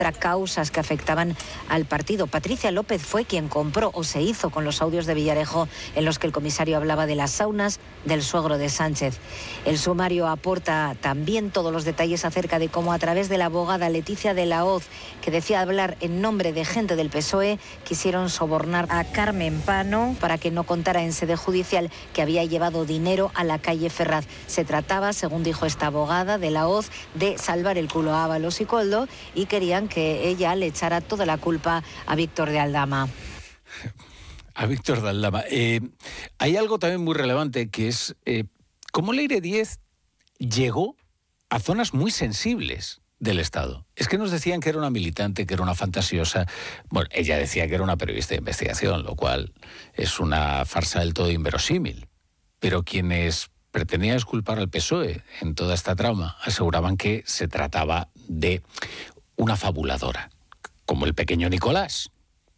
causas que afectaban al partido. Patricia López fue quien compró o se hizo con los audios de Villarejo en los que el comisario hablaba de las saunas del suegro de Sánchez. El sumario aporta también todos los detalles acerca de cómo a través de la abogada Leticia de la Hoz, que decía hablar en nombre de gente del PSOE, quisieron sobornar a Carmen Pano para que no contara en sede judicial que había llevado dinero a la calle Ferraz. Se trataba, según dijo esta abogada de la Hoz, de salvar el culo a Ábalos y Koldo, y querían que ella le echara toda la culpa a Víctor de Aldama. A Víctor de Aldama. Hay algo también muy relevante, que es cómo Leire Díez llegó a zonas muy sensibles del Estado. Es que nos decían que era una militante, que era una fantasiosa. Bueno, ella decía que era una periodista de investigación, lo cual es una farsa del todo inverosímil. Pero quienes pretendían exculpar al PSOE en toda esta trama aseguraban que se trataba de una fabuladora, como el pequeño Nicolás.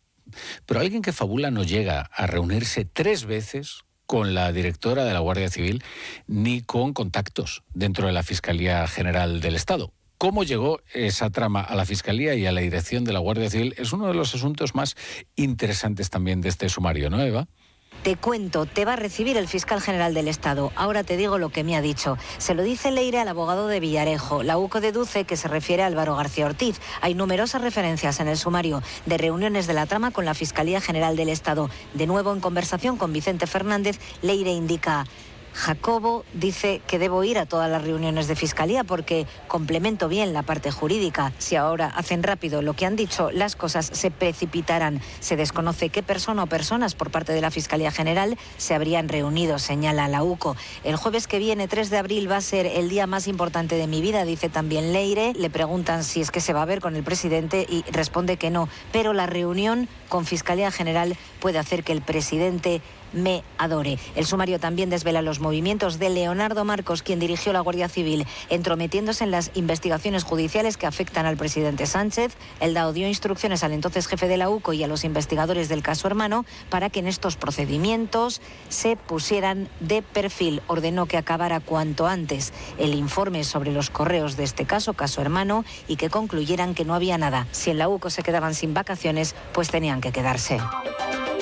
Pero alguien que fabula no llega a reunirse 3 veces con la directora de la Guardia Civil ni con contactos dentro de la Fiscalía General del Estado. ¿Cómo llegó esa trama a la Fiscalía y a la dirección de la Guardia Civil? Es uno de los asuntos más interesantes también de este sumario, ¿no, Eva? Te cuento, te va a recibir el fiscal general del Estado. Ahora te digo lo que me ha dicho. Se lo dice Leire al abogado de Villarejo. La UCO deduce que se refiere a Álvaro García Ortiz. Hay numerosas referencias en el sumario de reuniones de la trama con la Fiscalía General del Estado. De nuevo, en conversación con Vicente Fernández, Leire indica: Jacobo dice que debo ir a todas las reuniones de Fiscalía porque complemento bien la parte jurídica. Si ahora hacen rápido lo que han dicho, las cosas se precipitarán. Se desconoce qué persona o personas por parte de la Fiscalía General se habrían reunido, señala la UCO. El jueves que viene, 3 de abril, va a ser el día más importante de mi vida, dice también Leire. Le preguntan si es que se va a ver con el presidente y responde que no. Pero la reunión con Fiscalía General puede hacer que el presidente me adore. El sumario también desvela los movimientos de Leonardo Marcos, quien dirigió la Guardia Civil, entrometiéndose en las investigaciones judiciales que afectan al presidente Sánchez. El DAO dio instrucciones al entonces jefe de la UCO y a los investigadores del caso Hermano para que en estos procedimientos se pusieran de perfil. Ordenó que acabara cuanto antes el informe sobre los correos de este caso Hermano, y que concluyeran que no había nada. Si en la UCO se quedaban sin vacaciones, pues tenían que quedarse.